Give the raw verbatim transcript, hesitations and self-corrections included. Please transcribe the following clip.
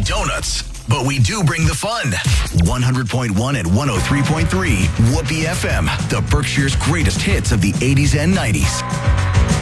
donuts, but we do bring the fun. one hundred point one and one oh three point three Whoopee F M, the Berkshire's greatest hits of the eighties and nineties.